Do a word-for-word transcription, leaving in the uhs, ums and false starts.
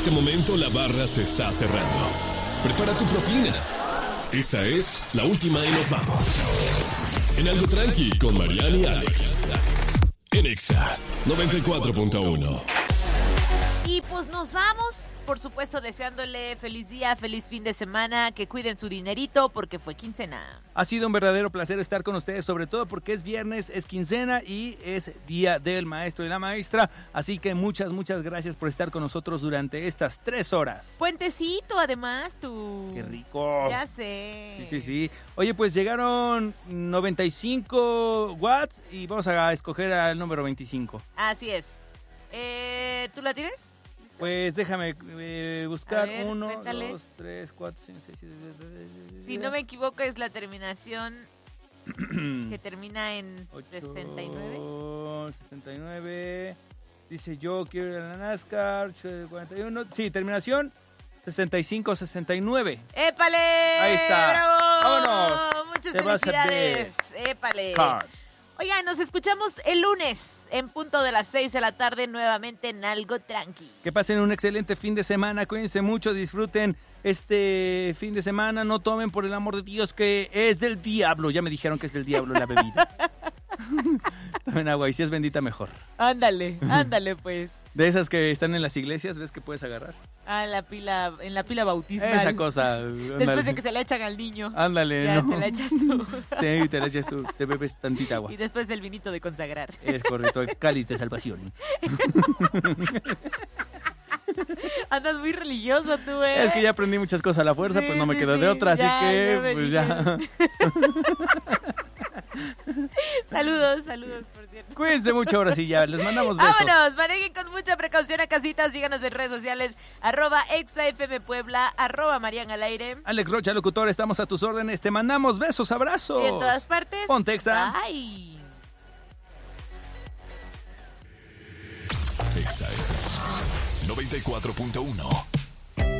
este momento la barra se está cerrando. Prepara tu propina. Esta es la última y nos vamos. En Algo Tranqui con Mariana y Alex. En Exa noventa y cuatro punto uno. Y pues nos vamos, por supuesto, deseándole feliz día, feliz fin de semana, que cuiden su dinerito porque fue quincena. Ha sido un verdadero placer estar con ustedes, sobre todo porque es viernes, es quincena y es día del maestro y la maestra. Así que muchas, muchas gracias por estar con nosotros durante estas tres horas. Puentecito, además, tú. ¡Qué rico! Ya sé. Sí, sí, sí. Oye, pues llegaron noventa y cinco watts y vamos a escoger al número veinticinco. Así es. Eh, ¿Tú la tienes? Pues déjame eh, buscar ver, uno, cuéntale. dos, tres, cuatro, cinco, seis, siete, siete, Si no me equivoco, es la terminación que termina en sesenta y nueve. sesenta y nueve. Dice yo quiero ir a la NASCAR. cuarenta y uno. Sí, terminación sesenta y cinco sesenta y nueve. ¡Épale! Ahí está. ¡Bravo! ¡Vámonos! Muchas Te vas a felicidades. ¡Épale! Card. Oigan, nos escuchamos el lunes en punto de las seis de la tarde nuevamente en Algo Tranqui. Que pasen un excelente fin de semana, cuídense mucho, disfruten este fin de semana, no tomen por el amor de Dios que es del diablo, ya me dijeron que es del diablo la bebida. Tomen agua y si es bendita mejor. Ándale, ándale pues. De esas que están en las iglesias, ¿ves que puedes agarrar? Ah, la pila, en la pila bautismal. Esa cosa. Después Ándale. de que se la echan al niño. Ándale, Ya, no. te la echas tú. Sí, te la echas tú, te bebes tantita agua. Y después del vinito de consagrar. Es correcto, el cáliz de salvación. Andas muy religioso tú, ¿eh? Es que ya aprendí muchas cosas a la fuerza, Sí, pues no me sí, quedó sí, de otra, ya, así que ya me pues ya. Saludos, saludos, por cierto. Cuídense mucho ahora sí ya, les mandamos besos. Vámonos, manejen con mucha precaución a casita, síganos en redes sociales, arroba exafm Puebla, arroba Marian al aire. Alex Rocha, locutor, estamos a tus órdenes, te mandamos besos, abrazos. Y en todas partes. Ponte Exa. Bye. Exa noventa y cuatro punto uno.